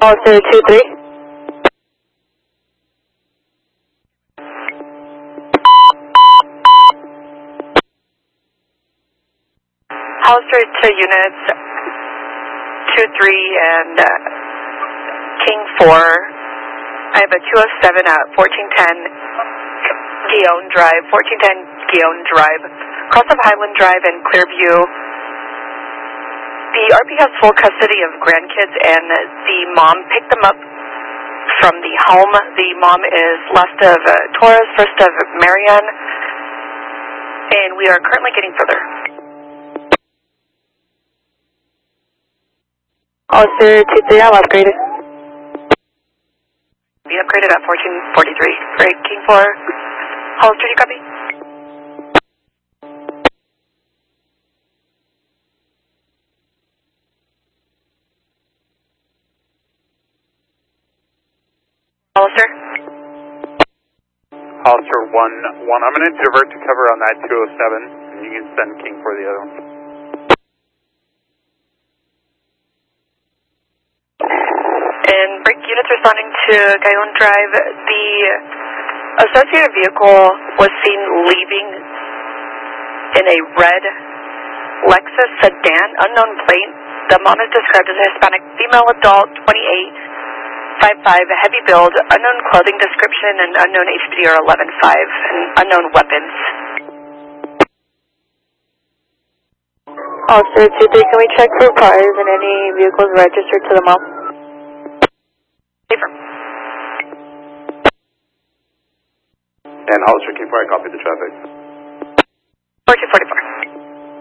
Officer 2-3. Hollister to units 2-3 and King 4. I have a 207 at 1410 Guillaume Drive, 1410 Guillaume Drive, cross of Highland Drive and Clearview. The RP has full custody of grandkids and the mom picked them up from the home. The mom is last of Torres, first of Marianne, and we are currently getting further. Officer 2-3, I'm upgraded. Be upgraded at 1443. Great, King 4. Hollister, do you copy? Hollister? Hollister 1-1. I'm going to divert to cover on that 207, and you can send King for the other one. And break units responding to Guillaume Drive. The associated vehicle was seen leaving in a red Lexus sedan, unknown plate. The mom is described as a Hispanic female adult, 28, 5'5", heavy build, unknown clothing description, and unknown HPDR 11.5, and unknown weapons. Officer 2-3, can we check for cars and any vehicles registered to the mom? And Hollister King 4, I copy the traffic. 4244.